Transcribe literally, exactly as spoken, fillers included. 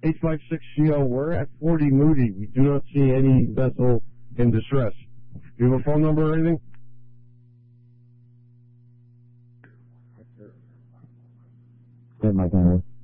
eight five six C O, we're at forty Moody. We do not see any vessel in distress. Do you have a phone number or anything? Good, my friend.